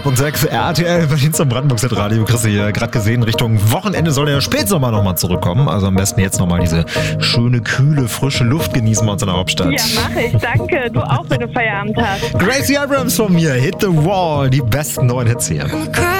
104.6 RTL Berlin zum Brandenburg Radio. Chris hier gerade gesehen, Richtung Wochenende soll der Spätsommer nochmal zurückkommen. Also am besten jetzt nochmal diese schöne, kühle, frische Luft genießen bei uns in der Hauptstadt. Ja, mache ich. Danke. Du auch, wenn du Feierabend hast. Gracie Abrams von mir, Hit the Wall, die besten neuen Hits hier.